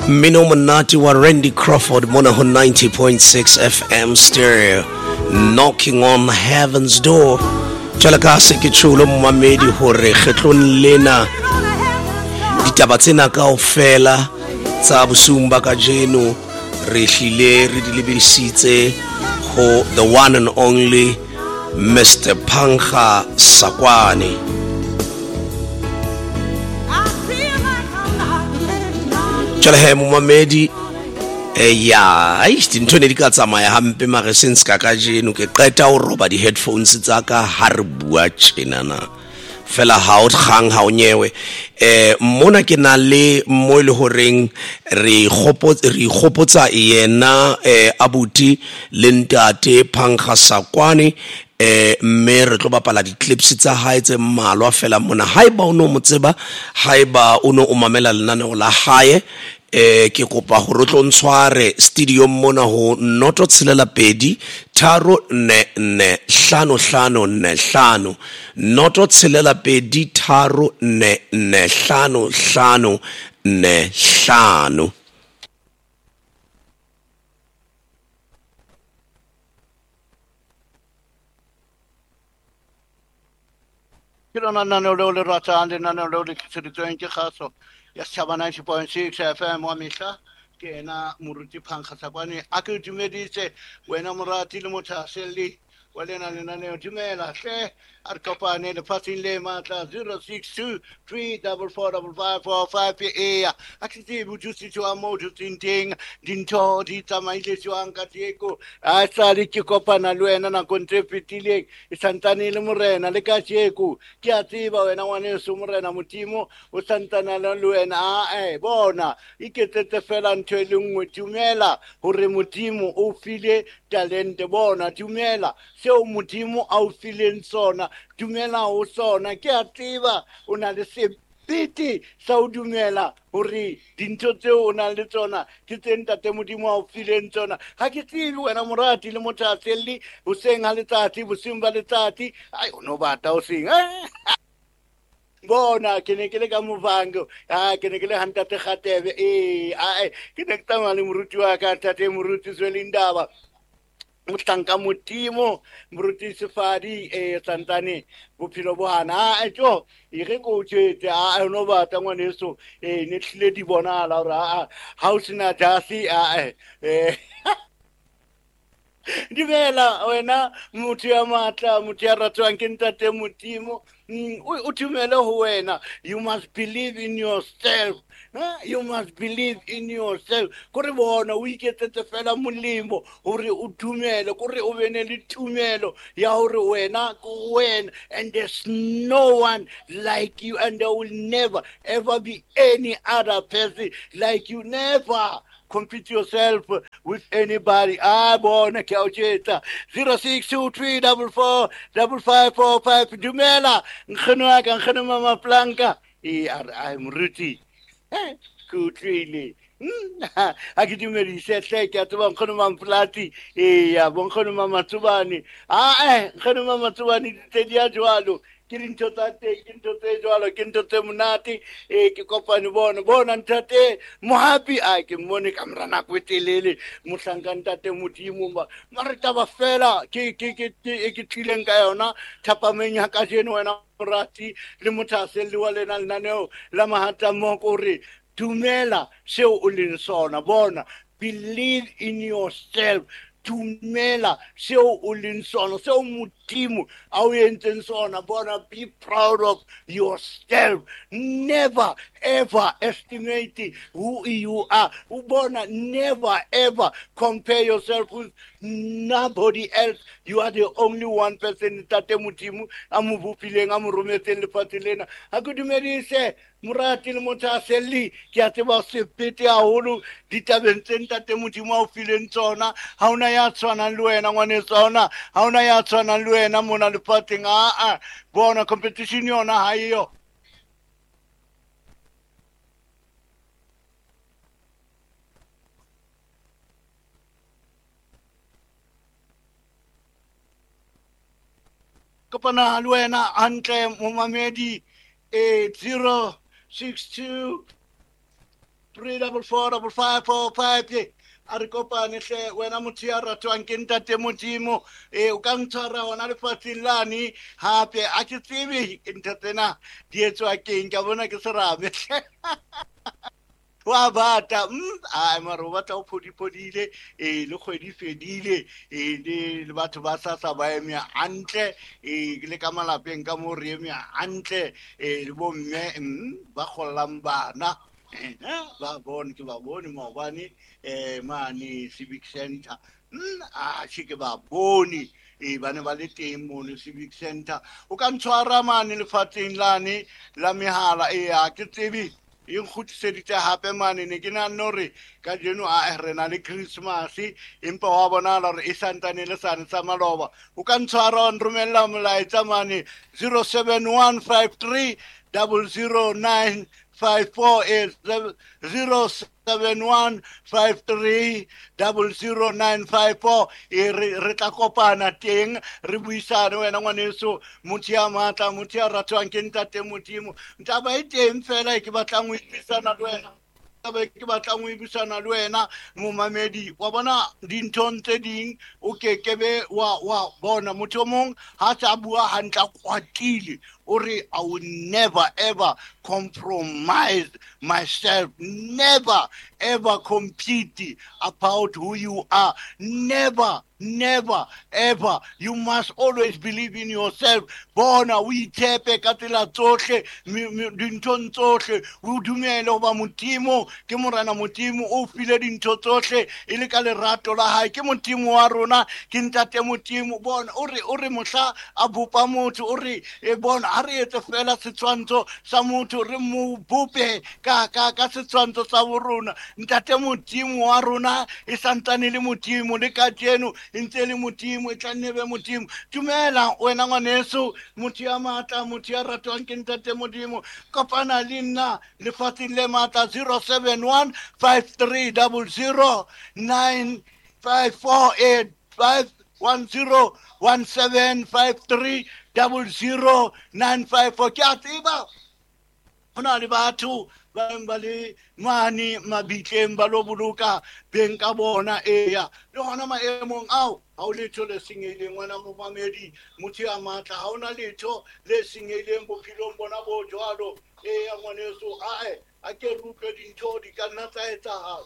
Mino Manati wa Randy Crawford Monaho 90.6 FM stereo, knocking on heaven's door. Chalakase ke chulo mamedi hore kgetlong lena ditaba tsena kaofela tsa bosumba ka jeno re hlile re di lebisitse ho the one and only Mr. Pankga Sakwane. Jalahe mamedi ya dintho ne di ka tsamaya hampe mare since ka jeno ke qeta ho roba di headphones tsa ka ha re bua tjenana fela ha o kgang ha o nyewe mona ke na le mo le horeng re khopotsa yena abuti le ntate Pankga Sakwane mme re tlo bapala di clips tsa hae tse mmalwa fela mona haeba o no mo tseba haeba o no o mamela lenaneo la hae ke kopa ho re tlo ntshware studio mona ho noto 6 3 4 5 5 noto 6 3 4 5 5. Kirana nanolo rata ande nanolo kitso nke khaso ya Chaba 90.6 FM wa mihla ke na Moruti Pankga Sakwane a ke dumeditse wena morati le mothaseli wa lena lenaneo dumela hle a re kopane le phatsing le matla 062 3445545 a ke tsebe o thusitse wa mo thutsinteng dintho di tsamaile tswang ka teko a tsale ke kopana le wena nako ntse fetileng e santane le morena le ka teko ke a tseba wena ngwaneso morena Modimo o santana le wena bona iketsetse fela ntho e le nngwe dumela hore Modimo o file talente bona dumela seo Modimo a o fileng sona dumela ho sona ke a tseba o na le sepiti sa o dumela hore dintho tseo o na le tsona ke tse ntate Modimo a o fileng tsona ha ke tsebe wena morati le mothaseli o seng ha letsatsi bosing ba letsatsi ai o no bata o seng bona ke ne ke le ka Movango ke ne ke le hantate Kgatebe ke ne ke tsamaya le moruti wa ka tate moruti Zwelindaba Mutlanka Modimo moruti Sefadi Santane bophelo bo hana tjo e re go tshetse no bata ngwaneso ne tlile di bonala hore ha o sena jasi dimela wena motho ya matla motho ya ratwang ke ntate Modimo o dumele ho wena. You must believe in yourself. You must believe in yourself. Kore bona o iketsetse fela molemo hore o dumele kore o bene le tumelo ya hore wena ko wena and there's no one like you and there will never ever be any other person like you. Never compete yourself with anybody. Bona ke a o tjeta 0623445545 dumela nkgeno wa ka nkgeno mama Planka I'm Ruti kutlile ha ke dumedise hle ke a tseba nkgeno mama Plati ya bonkgeno mama Tsubane nkgeno mama Tsubane tse dia jwalo ke dintho tsa teng ke ntho tse jwalo ke ntho tse monate ke kopane bona ntate Mohapi ke mmone ka mora nako e telele mohlanka ntate Modimo mare taba fela ke tlileng ka yona thapameng ya ka jeno wena morati le mothaseli wa lena lenaneo la mahata moko re dumela seo o leng sona bona believe in yourself dumela seo o leng sona seo Modimo a o entseng sona bona be proud of yourself. Never ever estimate who you are. Bona never ever compare yourself with nobody else. You are the only one person tate Modimo a mo bopileng a mo rometseng lefatshe lena ha ke dumedise morati le mothaseli ke a tseba sepete haholo ditabeng tse ntate Modimo a o fileng tsona ha ona ya tshwanang le wena ngwaneso ha ona ya tshwanang le wena mona lefatsheng bona competition yona ha eyo kopana le wena hantle momamedi 062 3445545 a re kopane hle wena motho ya ratwang ke ntate Modimo o ka ntshwara hona lefatsheng lane hape a ke tsebe ntho tsena di etswa keng ka bona ke serame wa bata ai mara o batla o phodi-phodile le kgwedi fedile le batho ba sa ba eme hantle le ka malapeng ka mo re eme hantle le bomme ba kgollang bana ba bone ke ba bone maobane mane civic center a ke ba bone ba ne ba le teng mo civic center o ka ntshwara mane lefatsheng lane la mehala a ke tsebe e nkgutliseditse hape mane ne ke nahana hore ka jeno re na le Christmas empa wa bonala hore e santane le sane sa maloba o ka ntshwara wa nromella molaetsa mane 07153 00954 07153 00954 re tla kopana teng re buisane wena ngwaneso motho ya matla motho ya ratwang ke ntate Modimo ntaba e teng fela ke batlang ho ipisana le wena ke batlang ho ibusana le wena momamedi wa bona dinthong tse ding o kekebe wa bona motho mong ha tsa bua hantla kwatile ori I will never ever compromise myself, never ever compete about who you are, never ever. You must always believe in yourself. Bona we tepe katela tsohle dinthong tsohle o dumele hoba Modimo ke morana Modimo o file dintho tsohle e le ka lerato la hae ke Modimo wa rona ke ntate Modimo bona o re mohla a bopa motho o re bona a re etse fela setshwantsho sa motho re mo bope ka setshwantsho sa borona ntate Modimo wa rona e santane le Modimo le ka jeno ntse le Modimo e tla nne be Modimo dumela wena ngwaneso motho ya matla motho ya ratwang ke ntate Modimo kopana le nna lefatsheng le matla 071 5300 9548 101753 00954 ke a tseba hona le batho ba le mane mabitleng ba lo boloka beng ka bona le hona maemong ao ha o letho le sengileng ngwana momamedi motho ya matla ha ona letho le sengileng bophelong bona bo jwalo ngwaneso a ke rutlwe dintho di ka nna tsa etsahala.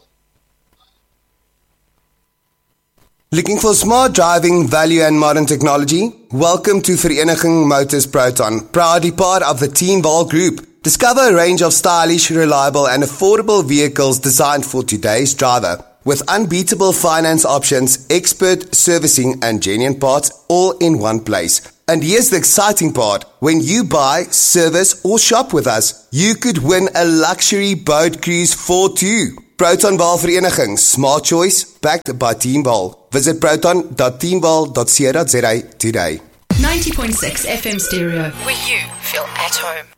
Looking for smart driving, value and modern technology? Welcome to Vereniging Motors Proton, proudly part of the Teamval Group. Discover a range of stylish, reliable and affordable vehicles designed for today's driver. With unbeatable finance options, expert servicing and genuine parts all in one place. And here's the exciting part. When you buy, service or shop with us, you could win a luxury boat cruise for two. Protonval Vereniging, smart choice, backed by Teamval. Visit proton.teamval.co.za today. 90.6 FM stereo, where you feel at home.